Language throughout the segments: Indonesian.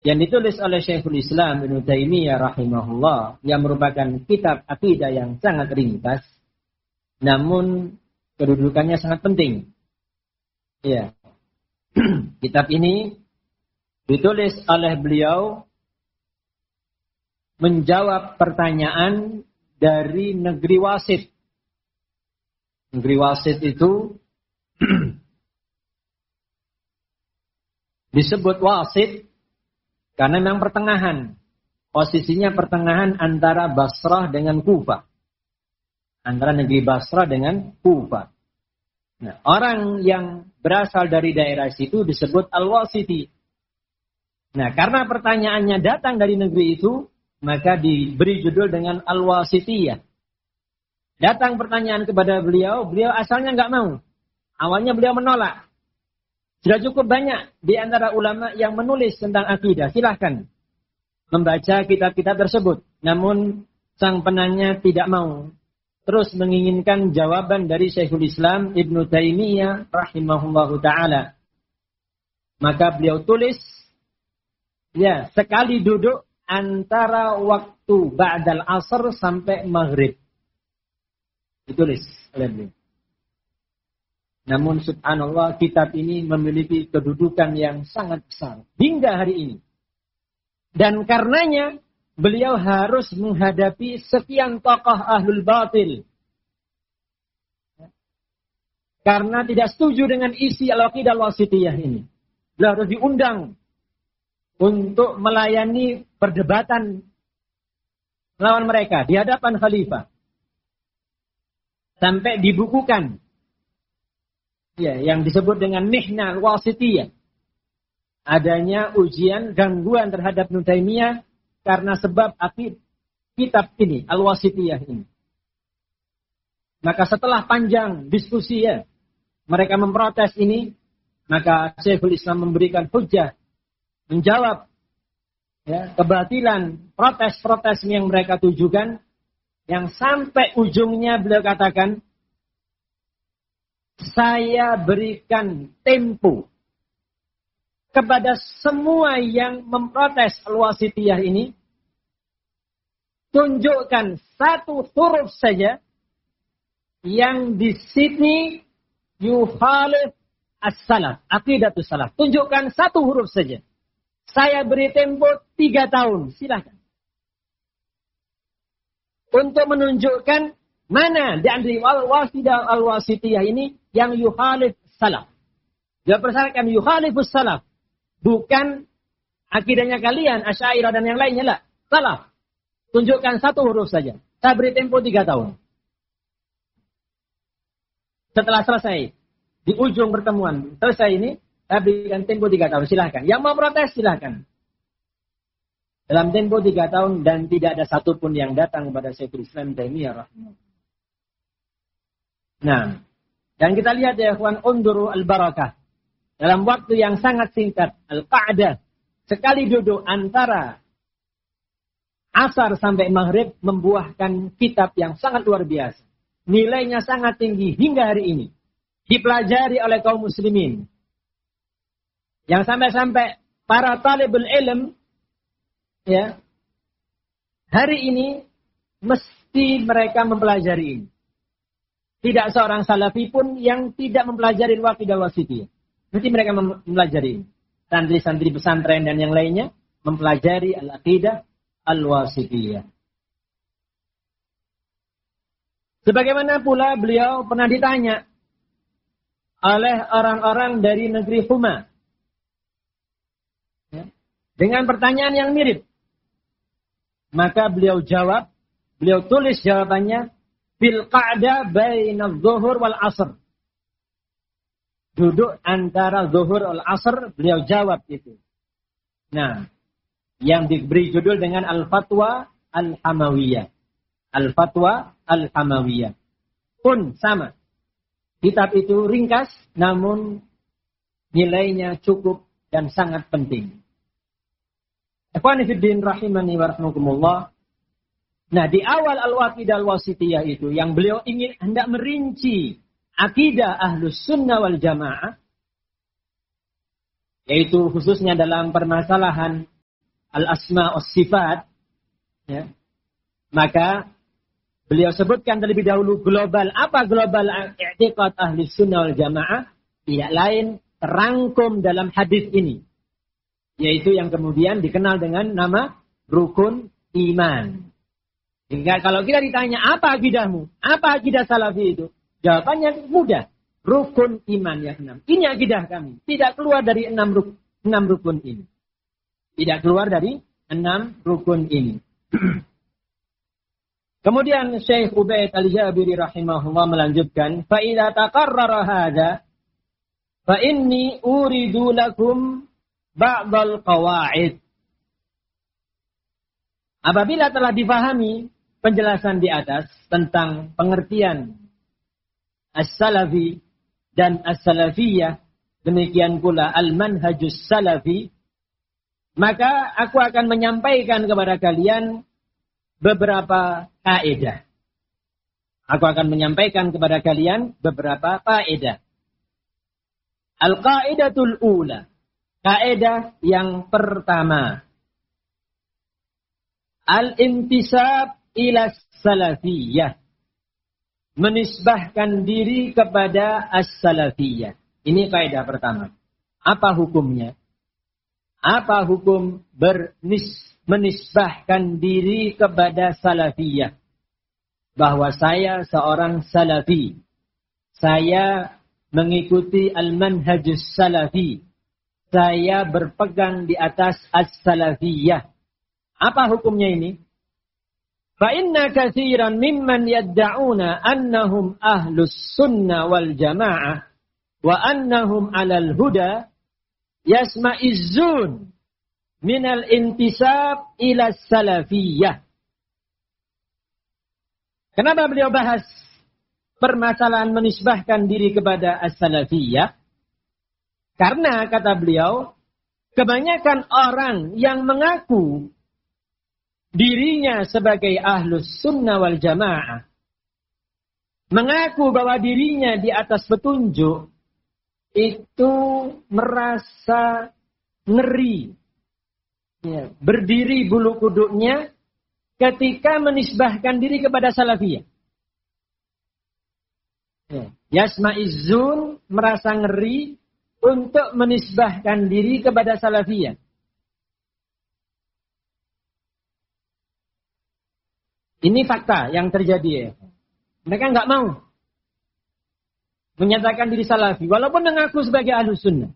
yang ditulis oleh Syekhul Islam Ibnu Taimiyah rahimahullah, yang merupakan kitab akidah yang sangat ringkas, namun kedudukannya sangat penting. Ya. Kitab ini ditulis oleh beliau menjawab pertanyaan dari negeri Wasit. Negeri Wasit itu disebut Wasit karena memang pertengahan. Posisinya pertengahan antara Basrah dengan Kufah. Antara negeri Basrah dengan Kufah. Nah, orang yang berasal dari daerah situ disebut Al-Wasiti. Nah, karena pertanyaannya datang dari negeri itu, maka diberi judul dengan Al-Wasitiyah. Datang pertanyaan kepada beliau, beliau asalnya nggak mau. Awalnya beliau menolak. Sudah cukup banyak di antara ulama yang menulis tentang akidah. Silahkan membaca kitab-kitab tersebut. Namun sang penanya tidak mau. Terus menginginkan jawaban dari Syekhul Islam Ibnu Taimiyah rahimahullahu ta'ala. Maka beliau tulis, ya, sekali duduk antara waktu ba'dal asr sampai maghrib. Ditulis oleh beliau. Namun subhanallah, kitab ini memiliki kedudukan yang sangat besar hingga hari ini. Dan karenanya beliau harus menghadapi sekian tokoh ahlul batil. Karena tidak setuju dengan isi al-aqidah al-wasitiyah ini. Beliau harus diundang untuk melayani perdebatan lawan mereka di hadapan khalifah. Sampai dibukukan, ya, yang disebut dengan Mihnah al-Wasitiyah. Adanya ujian, gangguan terhadap Ibnu Taimiyah karena sebab kitab ini, Al-Wasitiyah ini. Maka setelah panjang diskusi, ya, mereka memprotes ini, maka Syekhul Islam memberikan hujjah, menjawab, ya, kebatilan protes-protes yang mereka tujukan, yang sampai ujungnya beliau katakan, saya berikan tempo kepada semua yang memprotes Al-Wasitiyah ini, tunjukkan satu huruf saja yang di sini yukhalif as-salaf, aqidatus salaf. Tunjukkan satu huruf saja. Saya beri tempo 3 tahun. Silakan. Untuk menunjukkan mana di antara Al-Wasitiyah ini yang yukhalif salaf. Dia persyaratkan yukhalifus salaf. Bukan akidahnya kalian, Asy'ariyah dan yang lainnya. Lah, salaf. Tunjukkan satu huruf saja. Saya beri tempo 3 tahun. Setelah selesai, di ujung pertemuan selesai ini, saya berikan tempo 3 tahun. Silahkan. Yang mau protes, silahkan. Dalam tempo 3 tahun dan tidak ada satupun yang datang kepada Syekhul Islam Taimiyah rahimahullah. Nah, dan kita lihat ya ikhwan, unduru al-barakah. Dalam waktu yang sangat singkat, al-qa'dah, sekali duduk antara asar sampai maghrib membuahkan kitab yang sangat luar biasa. Nilainya sangat tinggi hingga hari ini. Dipelajari oleh kaum muslimin. Yang sampai-sampai para talibul ilm, ya, hari ini mesti mereka mempelajari ini. Tidak seorang salafi pun yang tidak mempelajari al-aqidah al-wasitiyah. Mesti mereka mempelajari ini. Santri-santri pesantren dan yang lainnya mempelajari al-aqidah al-wasitiyah. Sebagaimana pula beliau pernah ditanya oleh orang-orang dari negeri Huma, ya, dengan pertanyaan yang mirip. Maka beliau jawab, beliau tulis jawabannya, fil qa'dah baina adh-dhuhur wal 'ashr. Duduk antara zuhur wal 'ashr, beliau jawab itu. Nah, yang diberi judul dengan Al-Fatwa Al-Hamawiyah. Al-Fatwa Al-Hamawiyah. Pun sama. Kitab itu ringkas, namun nilainya cukup dan sangat penting. Ikhwani fiddin rahimani wa rahmakumullah. Nah, di awal Al-Aqidah Al-Wasitiyah itu, yang beliau ingin hendak merinci akidah Ahlus Sunnah wal Jamaah, yaitu khususnya dalam permasalahan al-asma was sifat, ya, maka beliau sebutkan terlebih dahulu global. Apa global i'tiqad ahli sunnah wal jamaah? Tidak lain terangkum dalam hadis ini, yaitu yang kemudian dikenal dengan nama rukun iman. Sehingga kalau kita ditanya apa akidahmu, apa akidah salafi itu, jawabannya mudah, rukun iman yang 6. Ini akidah kami, tidak keluar dari 6 rukun ini. Tidak keluar dari 6 rukun ini. Kemudian Syekh Ubaid Al-Jabiri rahimahullah melanjutkan, fa idza taqarrara hadza fa inni uridu lakum ba'dal qawaid. Apabila telah difahami penjelasan di atas tentang pengertian as-salafi dan as-salafiyah, demikian pula al-manhajus salafi, maka aku akan menyampaikan kepada kalian beberapa kaidah. Aku akan menyampaikan kepada kalian beberapa kaidah. Al-qaidatul ula, kaidah yang pertama, al-intisab ila salafiyah, menisbahkan diri kepada as-salafiyah. Ini kaidah pertama. Apa hukumnya? Apa hukum menisbahkan diri kepada salafiyah? Bahwa saya seorang salafi. Saya mengikuti al-manhajus salafi. Saya berpegang di atas as-salafiyah. Apa hukumnya ini? Fa inna katsiran mimman yadda'una annahum ahlus sunnah wal jamaah wa annahum 'alal huda yasma'izzun minal intisab ila salafiyah. Kenapa beliau bahas permasalahan menisbahkan diri kepada as-salafiyah? Karena kata beliau, kebanyakan orang yang mengaku dirinya sebagai ahlus sunnah wal jamaah, mengaku bahwa dirinya di atas petunjuk, itu merasa ngeri, ya, berdiri bulu kuduknya ketika menisbahkan diri kepada salafiyah. Ya, yasma'izzun, merasa ngeri untuk menisbahkan diri kepada salafiyah. Ini fakta yang terjadi, ya. Mereka nggak mau menyatakan diri salafi, walaupun mengaku sebagai ahlus sunnah.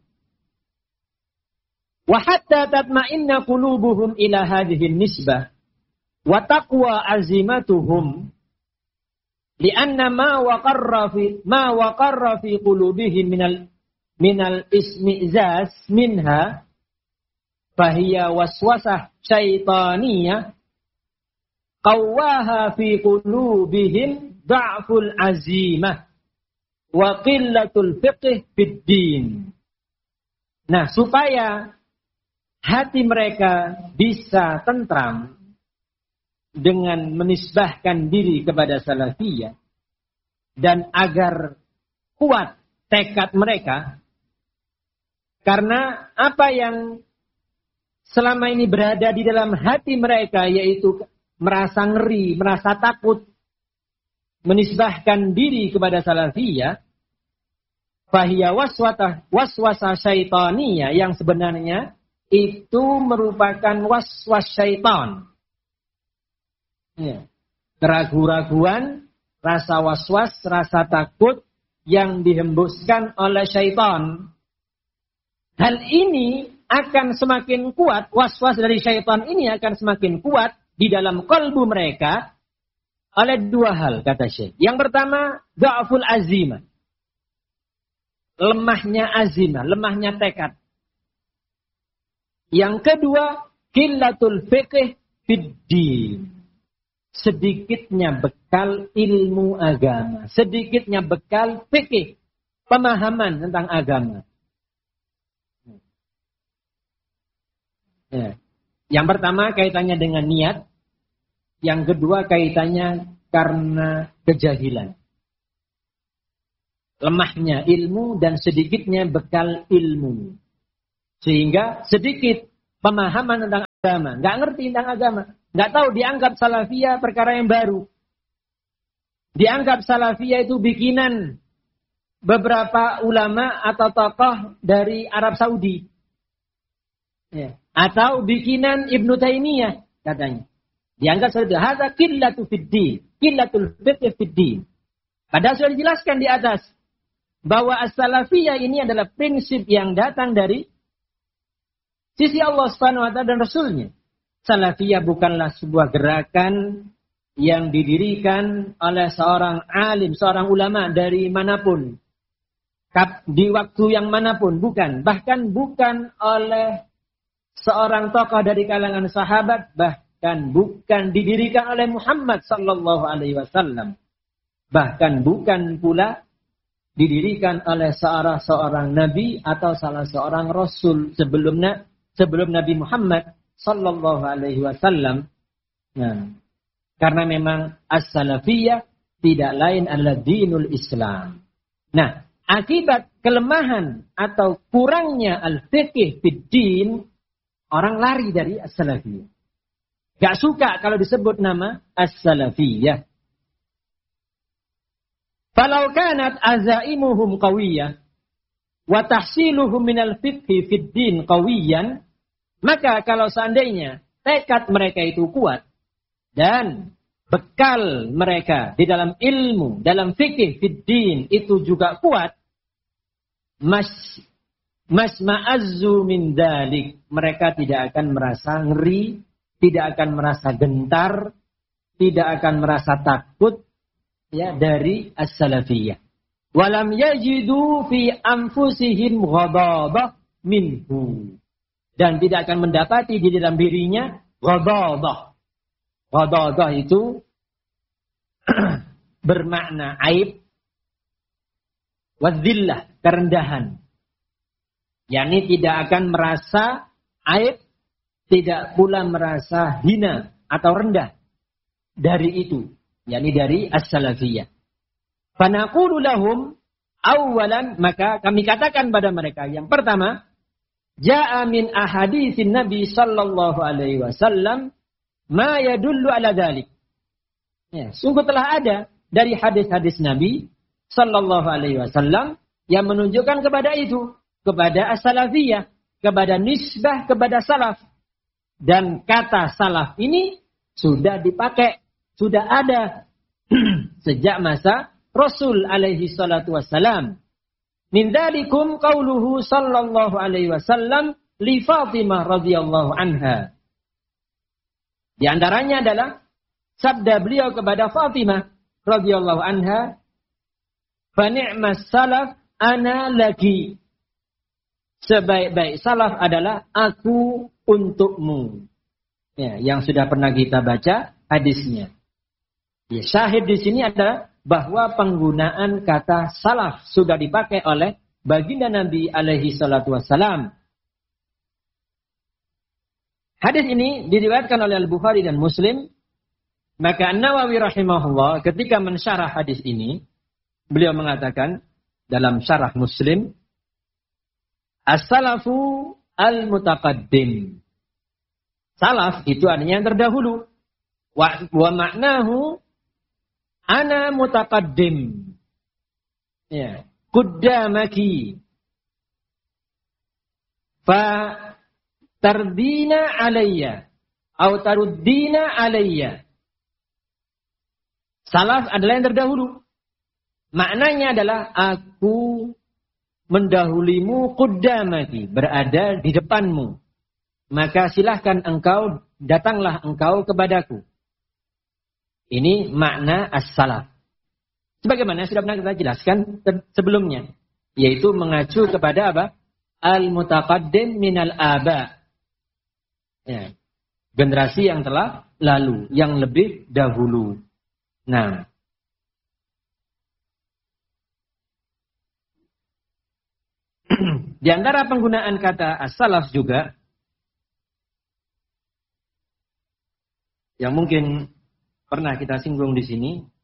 Wa hatta tatma'inna qulubuhum ila hadhihi nisbah wa taqwa azimatuhum li'anna ma waqarra fi qulubihim minal ismi'zaz minha fahiya waswasah syaitaniyah qawwaha fi qulubihim da'ful azimah wa qillatul fiqh fid din. Nah, supaya hati mereka bisa tentram dengan menisbahkan diri kepada salafiyah dan agar kuat tekad mereka, karena apa yang selama ini berada di dalam hati mereka, yaitu merasa ngeri, merasa takut menisbahkan diri kepada salafiyah, fahiya waswasa syaitaniyah, yang sebenarnya itu merupakan waswas syaitan. Ya. Keraguan-raguan, rasa waswas, rasa takut yang dihembuskan oleh syaitan. Hal ini akan semakin kuat, waswas dari syaitan ini akan semakin kuat di dalam kalbu mereka oleh dua hal, kata Syekh. Yang pertama, dha'ful azimah. Lemahnya azimah, lemahnya tekad. Yang kedua, qillatul fiqh fid-din. Sedikitnya bekal ilmu agama, sedikitnya bekal fikih, pemahaman tentang agama. Ya. Yang pertama kaitannya dengan niat, yang kedua kaitannya karena kejahilan. Lemahnya ilmu dan sedikitnya bekal ilmu. Sehingga sedikit pemahaman tentang agama, nggak ngerti tentang agama, nggak tahu, dianggap salafiyah perkara yang baru. Dianggap salafiyah itu bikinan beberapa ulama atau tokoh dari Arab Saudi. Ya. Atau bikinan Ibnu Taimiyah katanya. Dianggap seperti itu. Hadza qillatu fiddin, qillatul fiqh fiddin. Padahal sudah dijelaskan di atas bahwa as-salafiyah ini adalah prinsip yang datang dari sisi Allah Subhanahu wa taala dan Rasulnya. Salafiyah bukanlah sebuah gerakan yang didirikan oleh seorang alim, seorang ulama dari manapun. Di waktu yang manapun, bukan. Bahkan bukan oleh seorang tokoh dari kalangan sahabat, bahkan bukan didirikan oleh Muhammad sallallahu alaihi wasallam. Bahkan bukan pula didirikan oleh seorang nabi atau salah seorang rasul sebelum Nabi Muhammad sallallahu alaihi wasallam. Nah, karena memang as-salafiyah tidak lain adalah dinul Islam. Nah, akibat kelemahan atau kurangnya al-fiqh fid din, orang lari dari as-salafiyah. Gak suka kalau disebut nama as-salafiyah. Falau kanat azaimuhum qawiyah wa tahsiluhum minal fiqhi fid din qawiyan, maka kalau seandainya tekad mereka itu kuat dan bekal mereka di dalam ilmu, dalam fikih fid din itu juga kuat, mas ma'azzu min dalik, mereka tidak akan merasa ngeri, tidak akan merasa gentar, tidak akan merasa takut ya dari as-salafiyah. Walam yajidu fi anfusihim ghadabah minhu, dan tidak akan mendapati di dalam dirinya ghadabah. Ghadabah itu bermakna aib, wadzillah, kerendahan. yakni tidak akan merasa aib, tidak pula merasa hina atau rendah dari itu, yakni dari as-salafiyah. Fanaqulu lahum awalan, maka kami katakan pada mereka, yang pertama, ja'a min ahaditsin Nabi sallallahu alaihi wasallam ma yadullu ala dzalik. Ya, sungguh telah ada dari hadis-hadis Nabi sallallahu alaihi wasallam yang menunjukkan kepada itu, kepada as-salafiyah, kepada nisbah kepada salaf. Dan kata salaf ini sudah dipakai, sudah ada sejak masa Rasul alaihi salatu wassalam. Min dzalikum qauluhu sallallahu alaihi wasallam li Fatimah radhiyallahu anha. Di antaranya adalah sabda beliau kepada Fatimah radhiyallahu anha, "Fa ni'mas salaf ana laki." Sebaik-baik salaf adalah aku untukmu. Ya, yang sudah pernah kita baca hadisnya. Ya, syahid di sini adalah bahwa penggunaan kata salaf sudah dipakai oleh baginda Nabi alaihi salatu wassalam. Hadis ini diriwayatkan oleh Al-Bukhari dan Muslim. Maka An-Nawawi rahimahullah ketika mensyarah hadis ini, beliau mengatakan dalam syarah Muslim, as-salafu al-mutaqaddim. Salaf itu artinya yang terdahulu. Wa maknahu ana mutaqaddim. Ya, quddamaki. Fa tardina alayya atau taruddina alayya. Salaf adalah yang terdahulu. Maknanya adalah aku mendahulimu, quddamaki, berada di depanmu. Maka silahkan engkau, datanglah engkau kepadaku. Ini makna as-salaf. Sebagaimana sudah pernah kita jelaskan sebelumnya. Yaitu mengacu kepada apa? Al-mutaqaddim minal aba. Ya. Generasi yang telah lalu, yang lebih dahulu. Nah. Di antara penggunaan kata as-salaf juga, yang mungkin pernah kita singgung di sini,